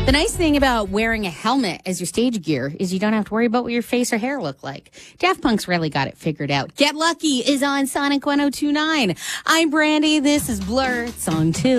The nice thing about wearing a helmet as your stage gear is you don't have to worry about what your face or hair look like. Daft Punk's really got it figured out. Get Lucky is on Sonic 102.9. I'm Brandy. This is Blur. Song 2.